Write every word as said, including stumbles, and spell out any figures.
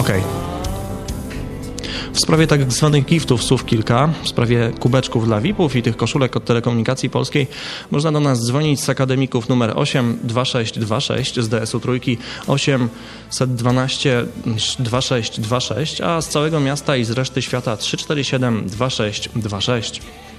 Okej. W sprawie tak zwanych giftów słów kilka, w sprawie kubeczków dla V I P-ów i tych koszulek od Telekomunikacji Polskiej można do nas dzwonić z akademików numer osiem dwa sześć dwa sześć z D S U trójki osiem jedna dwa dwa sześć dwa sześć, a z całego miasta i z reszty świata trzy cztery siedem dwa sześć dwa sześć.